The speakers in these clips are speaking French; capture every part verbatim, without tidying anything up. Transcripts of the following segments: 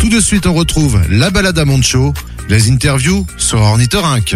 de suite, on retrouve la balade à Moncho, les interviews sur Ornithorynque.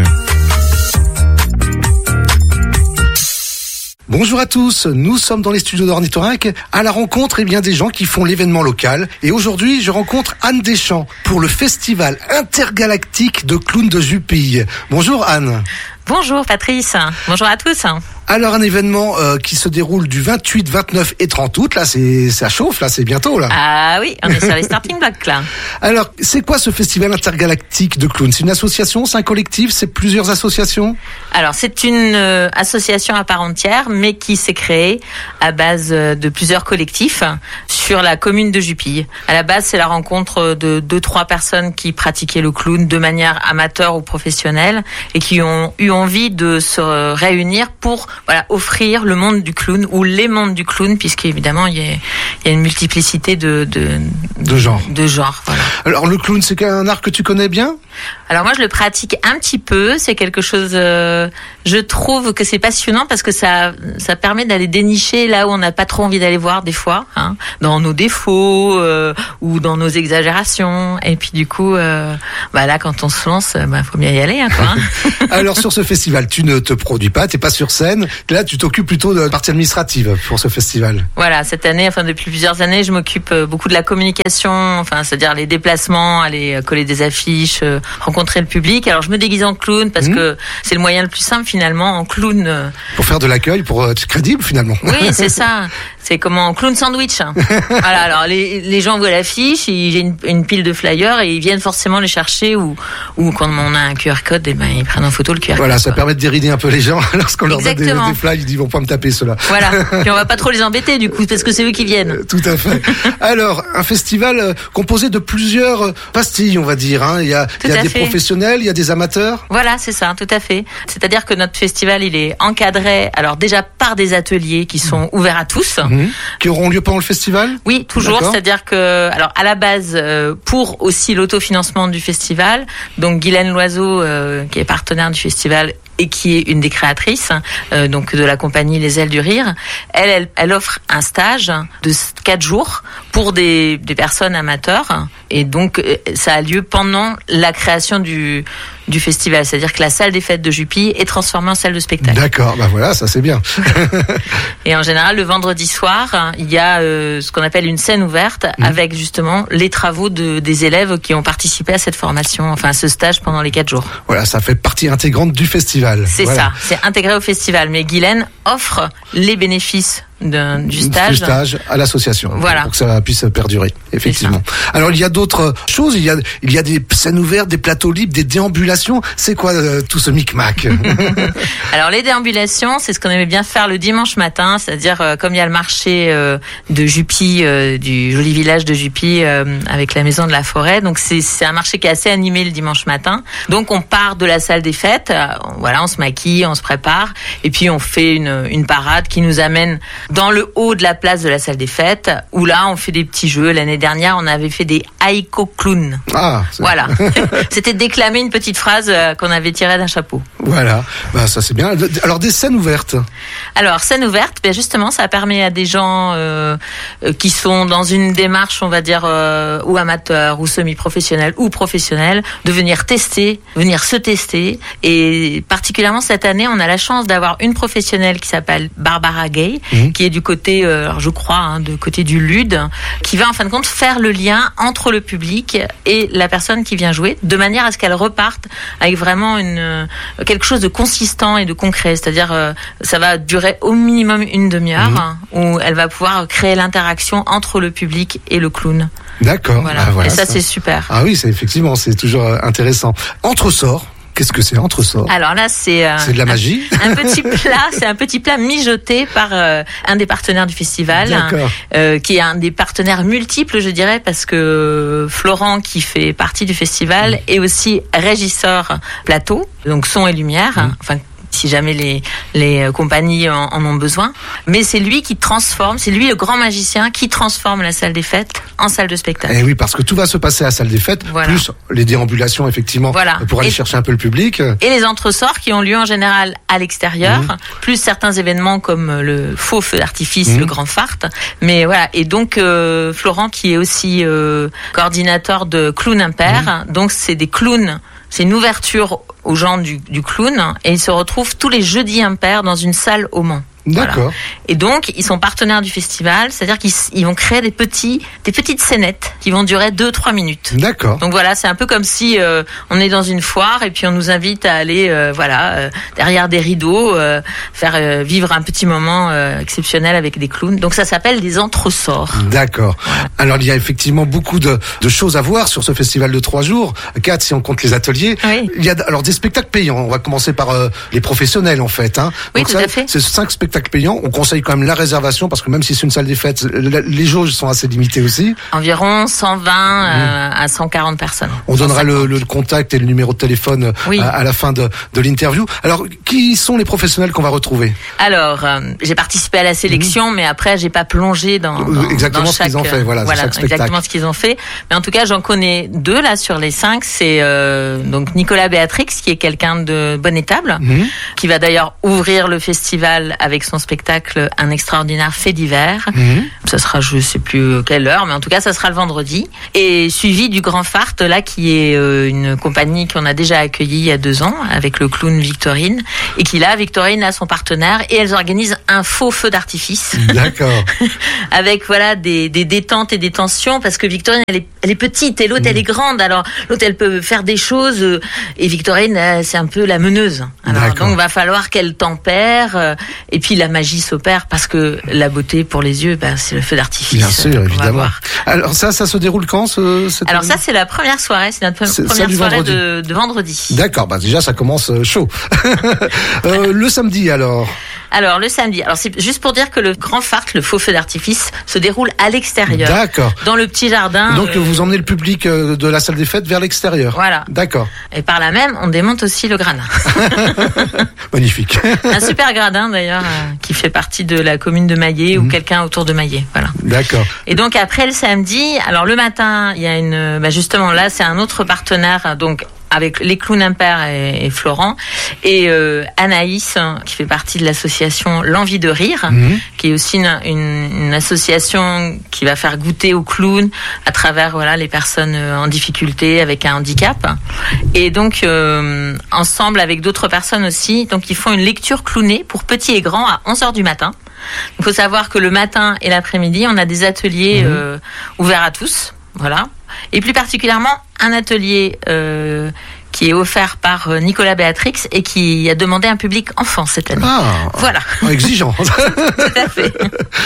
Bonjour à tous, nous sommes dans les studios d'Ornithorynque à la rencontre eh bien, des gens qui font l'événement local. Et aujourd'hui, je rencontre Anne Deschamps pour le festival intergalactique de clowns de Jupille. Bonjour Anne. Bonjour Patrice, bonjour à tous. Alors un événement euh, qui se déroule du vingt-huit, vingt-neuf et trente août, là c'est ça chauffe, là c'est bientôt là. Ah oui, on est sur les starting blocks là. Alors c'est quoi ce festival intergalactique de clowns? C'est une association, c'est un collectif, c'est plusieurs associations? Alors c'est une euh, association à part entière, mais qui s'est créée à base de plusieurs collectifs sur la commune de Jupille. À la base c'est la rencontre de deux trois personnes qui pratiquaient le clown de manière amateur ou professionnelle et qui ont eu envie de se réunir pour voilà, offrir le monde du clown ou les mondes du clown, puisqu'évidemment il y a, il y a une multiplicité de de, de genres. De genres, voilà. Alors le clown, c'est un art que tu connais bien? Alors moi je le pratique un petit peu, c'est quelque chose euh, je trouve que c'est passionnant parce que ça ça permet d'aller dénicher là où on n'a pas trop envie d'aller voir des fois, hein, dans nos défauts euh, ou dans nos exagérations, et puis du coup euh, bah là quand on se lance, bah faut bien y aller hein, quoi. Hein. Alors sur ce festival, tu ne te produis pas, t'es pas sur scène. Là, tu t'occupes plutôt de la partie administrative pour ce festival. Voilà, cette année, enfin depuis plusieurs années, je m'occupe beaucoup de la communication, enfin c'est-à-dire les déplacements, aller coller des affiches, rencontrer le public. Alors je me déguise en clown parce mmh. que c'est le moyen le plus simple finalement en clown. Pour faire de l'accueil, pour être crédible finalement. Oui, c'est ça. C'est comme en clown sandwich. Voilà, alors les, les gens voient l'affiche, j'ai une, une pile de flyers et ils viennent forcément les chercher ou, ou quand on a un Q R code, eh ben, ils prennent en photo le Q R code. Voilà, ça quoi. Permet de dérider un peu les gens lorsqu'on leur donne des, des flyers, ils disent ils vont pas me taper ceux-là. Voilà, puis on va pas trop les embêter du coup parce que c'est eux qui viennent. Tout à fait. Alors, un festival composé de plusieurs pastilles, on va dire. Hein. Il y a, il y a des fait. professionnels, il y a des amateurs. Voilà, c'est ça, tout à fait. C'est-à-dire que notre festival, il est encadré, alors déjà par des ateliers qui sont ouverts à tous. Mmh. Qui auront lieu pendant le festival? Oui, toujours. D'accord. C'est-à-dire que, alors à la base, euh, pour aussi l'autofinancement du festival, donc Guylaine Loiseau, euh, qui est partenaire du festival et qui est une des créatrices euh, donc de la compagnie Les Ailes du Rire, elle, elle, elle offre un stage de quatre jours pour des, des personnes amateurs et donc ça a lieu pendant la création du du festival, c'est-à-dire que la salle des fêtes de Jupille est transformée en salle de spectacle. D'accord, bah voilà, ça c'est bien. Et en général, le vendredi soir, il y a euh, ce qu'on appelle une scène ouverte mmh. avec justement les travaux de, des élèves qui ont participé à cette formation, enfin à ce stage pendant les quatre jours. Voilà, ça fait partie intégrante du festival. C'est voilà. ça, c'est intégré au festival. Mais Guylaine offre les bénéfices de, du stage. Du stage à l'association. Voilà. Pour que ça puisse perdurer, effectivement. Alors, il y a d'autres choses. Il y a, il y a des scènes ouvertes, des plateaux libres, des déambulations. C'est quoi euh, tout ce micmac? Alors, les déambulations, c'est ce qu'on aimait bien faire le dimanche matin. C'est-à-dire, euh, comme il y a le marché euh, de Jupille, euh, du joli village de Jupille, euh, avec la maison de la forêt. Donc, c'est, c'est un marché qui est assez animé le dimanche matin. Donc, on part de la salle des fêtes. Euh, voilà, on se maquille, on se prépare. Et puis, on fait une, une parade qui nous amène dans le haut de la place de la salle des fêtes, où là, on fait des petits jeux. L'année dernière, on avait fait des haïko clowns. Ah, voilà. C'était déclamer une petite phrase qu'on avait tirée d'un chapeau. Voilà. Bah, ça, c'est bien. Alors, des scènes ouvertes. Alors, scène ouverte, ben justement, ça permet à des gens euh, qui sont dans une démarche, on va dire, euh, ou amateur, ou semi-professionnel, ou professionnel, de venir tester, venir se tester. Et particulièrement cette année, on a la chance d'avoir une professionnelle qui s'appelle Barbara Gay, mmh. qui est du côté, euh, alors je crois, hein, de côté du L U D, qui va en fin de compte faire le lien entre le public et la personne qui vient jouer, de manière à ce qu'elle reparte avec vraiment une quelque chose de consistant et de concret. C'est-à-dire, euh, ça va durer au minimum une demi-heure, mmh. où elle va pouvoir créer l'interaction entre le public et le clown. D'accord. Voilà. Ah, voilà, et ça, ça, c'est super. Ah oui, c'est effectivement, c'est toujours intéressant. Entre-sort. Qu'est-ce que c'est entre-sort? Alors là, c'est euh, c'est de la magie. Un, un petit plat, c'est un petit plat mijoté par euh, un des partenaires du festival, hein, euh, qui est un des partenaires multiples, je dirais, parce que Florent, qui fait partie du festival, mmh. est aussi régisseur plateau, donc son et lumière, mmh. hein, enfin si jamais les, les compagnies en, en ont besoin. Mais c'est lui qui transforme, c'est lui le grand magicien qui transforme la salle des fêtes en salle de spectacle. Et oui, parce que tout va se passer à la salle des fêtes, voilà. Plus les déambulations, effectivement, voilà. Pour aller et, chercher un peu le public. Et les entresorts qui ont lieu en général à l'extérieur, mmh. Plus certains événements comme le faux feu d'artifice, mmh. le grand fart. Mais voilà, et donc euh, Florent qui est aussi euh, coordinateur de Clown Impair, mmh. Donc c'est des clowns. C'est une ouverture aux gens du, du clown et ils se retrouvent tous les jeudis impairs dans une salle au Mans. D'accord. Voilà. Et donc, ils sont partenaires du festival, c'est-à-dire qu'ils ils vont créer des petits, des petites scénettes qui vont durer deux, trois minutes. D'accord. Donc voilà, c'est un peu comme si euh, on est dans une foire et puis on nous invite à aller, euh, voilà, euh, derrière des rideaux, euh, faire euh, vivre un petit moment euh, exceptionnel avec des clowns. Donc ça s'appelle des entresorts. D'accord. Voilà. Alors il y a effectivement beaucoup de, de choses à voir sur ce festival de trois jours. Quatre si on compte les ateliers. Oui. Il y a alors des spectacles payants. On va commencer par euh, les professionnels en fait. Hein. Oui, donc tout ça, à fait. C'est cinq spectacles payant, on conseille quand même la réservation parce que même si c'est une salle des fêtes, les jauges sont assez limitées aussi. Environ cent vingt mmh. euh, à cent quarante personnes. On donnera le, le contact et le numéro de téléphone oui. à, à la fin de, de l'interview. Alors, qui sont les professionnels qu'on va retrouver ? Alors, euh, j'ai participé à la sélection, mmh. mais après, j'ai pas plongé dans, dans exactement dans ce chaque, qu'ils ont fait. Voilà, voilà chaque exactement ce qu'ils ont fait. Mais en tout cas, j'en connais deux là sur les cinq. C'est euh, donc Nicolas Béatrix, qui est quelqu'un de bonne étable, mmh. qui va d'ailleurs ouvrir le festival avec son spectacle Un extraordinaire fait divers. Mmh. Ça sera, je sais plus quelle heure, mais en tout cas, ça sera le vendredi. Et suivi du Grand Fart, là, qui est euh, une compagnie qu'on a déjà accueillie il y a deux ans avec le clown Victorine. Et qui là, Victorine a son partenaire et elles organisent un faux feu d'artifice. D'accord. Avec, voilà, des, des détentes et des tensions parce que Victorine, elle est, elle est petite et l'autre, mmh. elle est grande. Alors, l'autre, elle peut faire des choses et Victorine, c'est un peu la meneuse. Alors, donc, il va falloir qu'elle tempère et puis la magie s'opère parce que la beauté pour les yeux, ben, c'est le feu d'artifice. Bien sûr, évidemment. Alors ça, ça se déroule quand ce, cette Alors ça, c'est la première soirée, c'est notre c'est première soirée vendredi. De, de vendredi. D'accord, bah déjà ça commence chaud. euh, le samedi alors. Alors le samedi, alors c'est juste pour dire que le grand fart, le faux feu d'artifice, se déroule à l'extérieur. D'accord. Dans le petit jardin. Donc euh... vous emmenez le public de la salle des fêtes vers l'extérieur. Voilà. D'accord. Et par là même, on démonte aussi le gradin. Magnifique. Un super gradin d'ailleurs, euh, qui fait partie de la commune de Maillé mmh. ou quelqu'un autour de Maillé. Voilà. D'accord. Et donc après le samedi, alors le matin, il y a une, bah justement là, c'est un autre partenaire, donc avec les Clowns Impair et, et Florent et euh, Anaïs qui fait partie de l'association L'Envie de Rire, mmh. qui est aussi une, une, une association qui va faire goûter aux clowns à travers voilà les personnes en difficulté avec un handicap. Et donc euh, ensemble avec d'autres personnes aussi, donc ils font une lecture clownée pour petits et grands à onze heures du matin. Il faut savoir que le matin et l'après-midi, on a des ateliers mmh. euh, ouverts à tous, voilà. Et plus particulièrement un atelier euh, qui est offert par Nicolas Béatrix et qui a demandé un public enfant cette année. Ah, voilà. Exigeant. Tout à fait.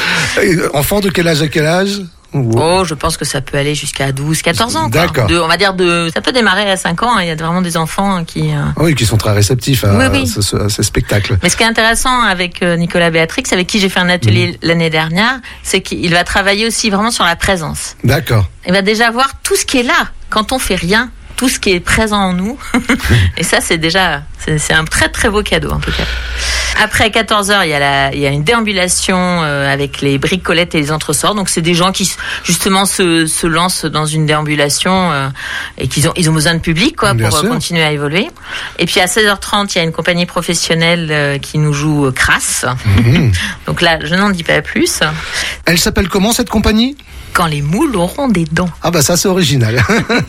Enfant de quel âge à quel âge ? Oh, je pense que ça peut aller jusqu'à douze, quatorze ans. Quoi. D'accord. De, on va dire de, ça peut démarrer à cinq ans. Il y a vraiment des enfants qui. Euh... Oui, qui sont très réceptifs à, oui, oui. Ce, ce, à ces spectacles. Mais ce qui est intéressant avec Nicolas Béatrix, avec qui j'ai fait un atelier mmh. l'année dernière, c'est qu'il va travailler aussi vraiment sur la présence. D'accord. Il va déjà voir tout ce qui est là quand on fait rien. Tout ce qui est présent en nous. Et ça, c'est déjà, c'est, c'est un très très beau cadeau en tout cas. Après quatorze heures, il y a la, il y a une déambulation euh, avec les bricolettes et les entresorts. Donc c'est des gens qui justement se, se lancent dans une déambulation euh, et qu'ils ont, ils ont besoin de public quoi Bien pour sûr. continuer à évoluer. Et puis à seize heures trente, il y a une compagnie professionnelle euh, qui nous joue euh, Crasse. Mmh. Donc là, je n'en dis pas plus. Elle s'appelle comment cette compagnie ? Quand les moules auront des dents. Ah bah ça c'est original.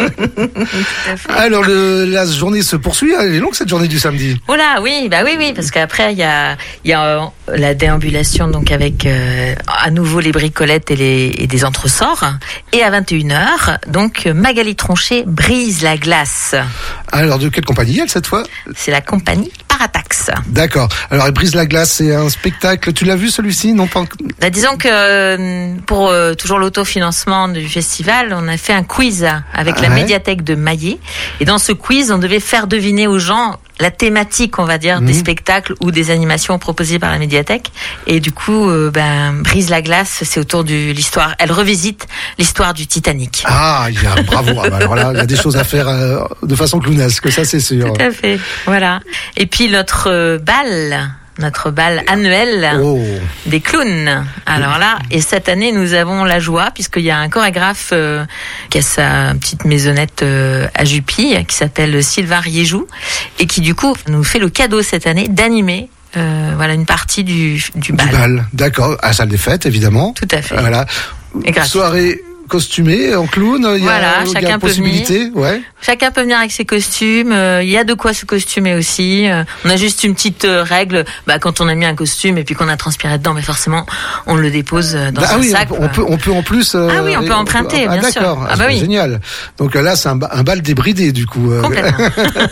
Alors le, la journée se poursuit, elle est longue cette journée du samedi. Oh là, oui, bah oui, oui, parce qu'après il y a, il y a euh, la déambulation donc avec euh, à nouveau les bricolettes et, les, et des entresorts. Et à vingt et une heures, donc Magali Tronchet brise la glace. Alors de quelle compagnie elle cette fois ? C'est la compagnie Paratax. D'accord. Alors elle brise la glace, c'est un spectacle. Tu l'as vu celui-ci ? Non pas. Bah, disons que pour euh, toujours l'autofinancement du festival, on a fait un quiz avec ah la ouais. médiathèque de Maillé. Et dans ce quiz, on devait faire deviner aux gens la thématique, on va dire, mmh. des spectacles ou des animations proposées par la médiathèque. Et du coup, euh, ben, Brise la glace, c'est autour de l'histoire. Elle revisite l'histoire du Titanic. Ah, il y a, bravo. Ah, bah, alors là, il y a des choses à faire euh, de façon clownesque, ça c'est sûr. Tout à fait. Voilà. Et puis notre euh, bal. Notre bal annuel oh. des clowns. Alors là, et cette année, nous avons la joie, puisqu'il y a un chorégraphe euh, qui a sa petite maisonnette euh, à Jupille, qui s'appelle Sylvain Riéjou, et qui du coup nous fait le cadeau cette année d'animer euh, voilà, une partie du, du bal. Du bal, d'accord. À la salle des fêtes, évidemment. Tout à fait. Voilà. Et gratuit. Soirée costumé, en clown, il y a, voilà, il y chacun a possibilité, peut venir. ouais. Chacun peut venir avec ses costumes. Euh, il y a de quoi se costumer aussi. Euh, on a juste une petite euh, règle. Bah, quand on a mis un costume et puis qu'on a transpiré dedans, mais forcément, on le dépose dans bah, un oui, sac. On, on peut, on peut en plus. Euh, ah oui, on peut emprunter, ah, bien sûr. D'accord. Ah bah oui. Génial. Donc là, c'est un, un bal débridé du coup. Complètement.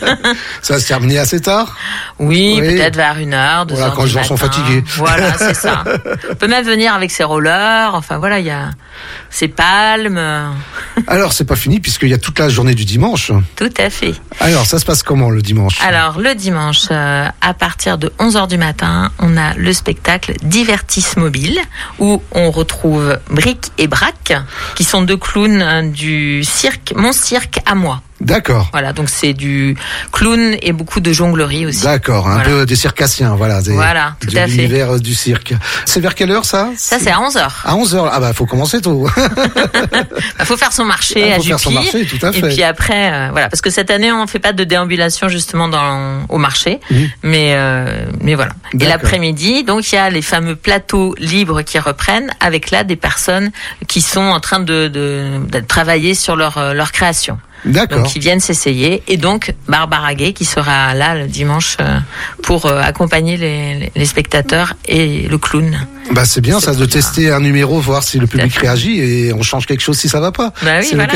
Ça va se terminer assez tard. Oui, oui. peut-être vers une heure, deux voilà, heures quand du les gens matin. sont fatigués. Voilà, c'est ça. On peut même venir avec ses rollers. Enfin voilà, il y a ses palmes. Alors, c'est pas fini puisqu'il y a toute la journée du dimanche. Tout à fait. Alors, ça se passe comment le dimanche ? Alors, le dimanche, euh, à partir de onze heures du matin, on a le spectacle Divertis Mobile, où on retrouve Bric et Brac, qui sont deux clowns euh, du cirque, Mon Cirque à moi. D'accord. Voilà, donc c'est du clown et beaucoup de jonglerie aussi. D'accord, un voilà. peu des circassiens, voilà. Des, voilà, tout de à fait. L'univers du cirque. C'est vers quelle heure ça ? Ça, c'est à onze heures. À onze heures, ah bah faut commencer tôt. Il faut faire son marché ah, à faut Jupille. Faire son marché, tout à fait. Et puis après, euh, voilà, parce que cette année, on fait pas de déambulation justement dans, au marché, mmh. mais, euh, mais voilà. D'accord. Et l'après-midi, donc il y a les fameux plateaux libres qui reprennent, avec là des personnes qui sont en train de, de, de travailler sur leur, leur création. D'accord. Donc, ils viennent s'essayer. Et donc, Barbara Gay qui sera là le dimanche euh, pour euh, accompagner les, les spectateurs et le clown. Bah, c'est bien c'est ça de tester un numéro, voir si le public réagit et on change quelque chose si ça va pas. Bah oui, c'est voilà.